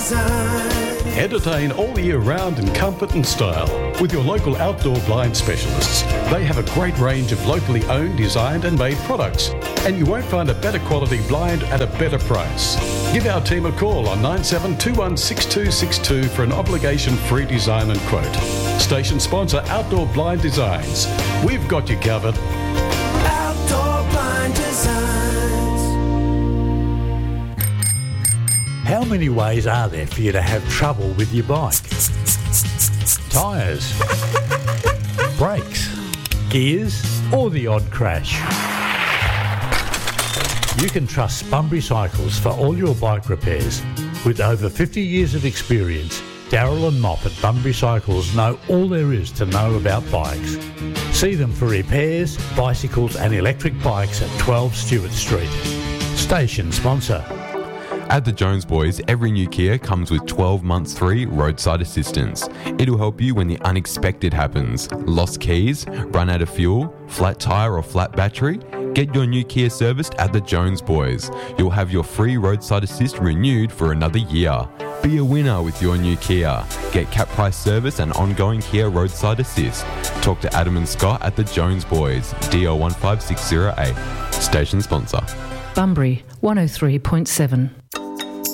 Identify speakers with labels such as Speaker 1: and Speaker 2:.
Speaker 1: Design.
Speaker 2: Entertain all year round in comfort and style with your local outdoor blind specialists. They have a great range of locally owned, designed and made products, and you won't find a better quality blind at a better price. Give our team a call on 97216262 for an obligation-free design and quote. Station sponsor Outdoor Blind Designs. We've got you covered.
Speaker 1: Outdoor Blind Designs.
Speaker 3: How many ways are there for you to have trouble with your bike? Tyres, brakes, gears, or the odd crash? You can trust Bunbury Cycles for all your bike repairs. With over 50 years of experience, Darryl and Mop at Bunbury Cycles know all there is to know about bikes. See them for repairs, bicycles and electric bikes at 12 Stewart Street. Station sponsor.
Speaker 4: At the Jones Boys, every new Kia comes with 12 months free roadside assistance. It'll help you when the unexpected happens. Lost keys, run out of fuel, flat tyre or flat battery? Get your new Kia serviced at the Jones Boys. You'll have your free roadside assist renewed for another year. Be a winner with your new Kia. Get cap price service and ongoing Kia roadside assist. Talk to Adam and Scott at the Jones Boys, DL 15608. Station sponsor.
Speaker 5: Bunbury 103.7.